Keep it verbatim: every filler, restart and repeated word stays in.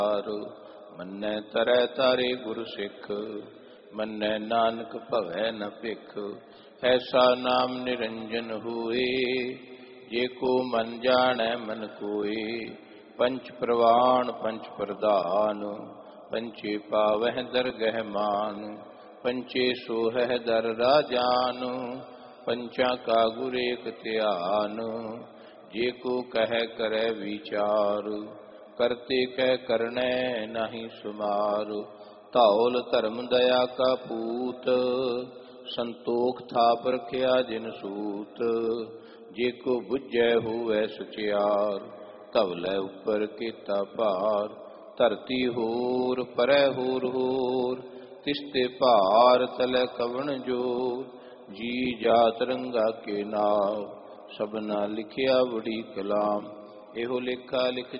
ਮੰਨੈ ਤਰੈ ਤਾਰੇ ਗੁਰ ਸਿੱਖ, ਮੰਨੈ ਨਾਨਕ ਭਵੈ ਨ ਭਿਖ। ਐਸਾ ਨਾਮ ਨਿਰੰਜਨ ਹੋਏ, ਜੇ ਕੋ ਮਨ ਜਾਣੈ ਮਨ ਕੋਏ। ਪੰਚ ਪ੍ਰਵਾਣ ਪੰਚ ਪ੍ਰਧਾਨ, ਪੰਚੇ ਪਾਵਹਿ ਦਰਗਹਿ ਮਾਨ। ਪੰਚੇ ਸੋਹਹਿ ਦਰ ਰਾਜਾਨ, ਪੰਚਾਂ ਕਾ ਗੁਰ ਏਕ ਧਿਆਨ। ਜੇ ਕੋ ਕਹਿ ਕਰੈ ਵਿਚਾਰ, ਕਰਤੇ ਕਹਿ ਕਰਨੈ ਨਾਹੀ ਸੁਮਾਰ। ਧੌਲ ਧਰਮ ਦਇਆ ਕਾ ਪੂਤ, ਸੰਤੋਖ ਥਾਪ ਰਖਿਆ ਜਿਨ ਸੂਤ। ਜੇ ਕੋ ਬੁਝੈ ਹੋਵੈ ਸਚਿਆਰ, ਧਵਲੇ ਉੱਪਰ ਕੀਤਾ ਭਾਰ। ਧਰਤੀ ਹੋਰ ਪਰੈ ਹੋਰ ਹੋਰ, ਤਿਸਤੇ ਭਾਰ ਤਲੈ ਕਵਣ ਜੋਰ। ਜੀ ਜਾਤ ਰੰਗਾ ਕੇ ਨਾਮ, ਸਭਨਾ ਲਿਖਿਆ ਬੜੀ ਕਲਾਮ। ਇਹੋ ਲੇਖਾ ਲਿਖ